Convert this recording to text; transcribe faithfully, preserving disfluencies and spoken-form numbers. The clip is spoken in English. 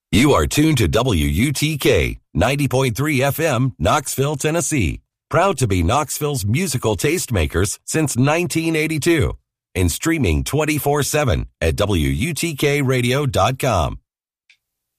You are tuned to W U T K ninety point three F M, Knoxville, Tennessee. Proud to be Knoxville's musical tastemakers since nineteen eighty-two. And streaming twenty-four seven at W U T K radio dot com.